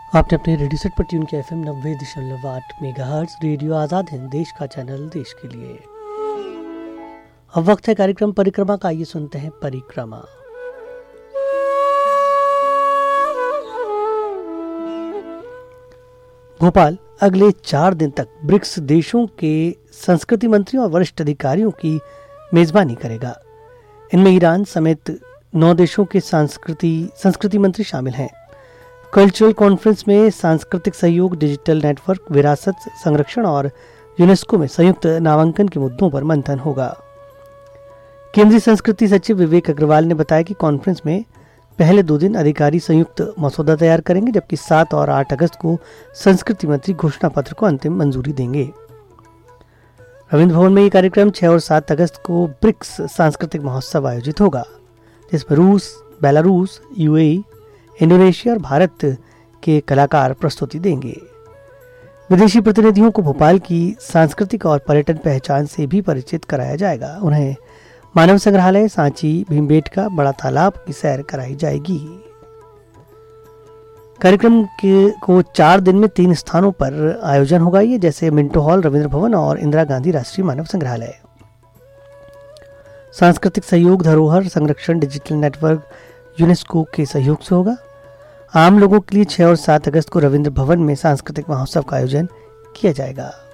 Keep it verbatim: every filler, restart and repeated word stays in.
आपने अपने radio set पर ट्यून किया एफएम नब्बे दशमलव आठ मेगाहर्ट्ज। रेडियो आजाद हिंद, देश का चैनल, देश के लिए। अब वक्त है कार्यक्रम परिक्रमा का। आइए सुनते हैं परिक्रमा। भोपाल अगले चार दिन तक ब्रिक्स देशों के संस्कृति मंत्रियों और वरिष्ठ अधिकारियों की मेजबानी करेगा। इनमें ईरान समेत नौ देशों के संस्कृति संस्कृति मंत्री शामिल हैं। कल्चरल कॉन्फ्रेंस में सांस्कृतिक सहयोग, डिजिटल नेटवर्क, विरासत संरक्षण और यूनेस्को में संयुक्त नामांकन के मुद्दों पर मंथन होगा। केंद्रीय संस्कृति सचिव विवेक अग्रवाल ने बताया कि कॉन्फ्रेंस में पहले दो दिन अधिकारी संयुक्त मसौदा तैयार करेंगे, जबकि सात और आठ अगस्त को संस्कृति मंत्री घोषणा पत्र को अंतिम मंजूरी देंगे। रविंद्र भवन में ये कार्यक्रम छह और सात अगस्त को ब्रिक्स सांस्कृतिक महोत्सव आयोजित होगा, जिसमें रूस, बेलारूस, यूएई, इंडोनेशिया और भारत के कलाकार प्रस्तुति देंगे। विदेशी प्रतिनिधियों को भोपाल की सांस्कृतिक और पर्यटन पहचान से भी परिचित कराया जाएगा। उन्हें मानव संग्रहालय, सांची, भीमबेटका, बड़ा तालाब की सैर कराई जाएगी। कार्यक्रम के को चार दिन में तीन स्थानों पर आयोजन होगा, ये जैसे मिंटो हॉल, रविंद्र भवन और इंदिरा गांधी राष्ट्रीय मानव संग्रहालय। सांस्कृतिक सहयोग, धरोहर संरक्षण, डिजिटल नेटवर्क यूनेस्को के सहयोग से होगा। आम लोगों के लिए छह और सात अगस्त को रविंद्र भवन में सांस्कृतिक महोत्सव का आयोजन किया जाएगा।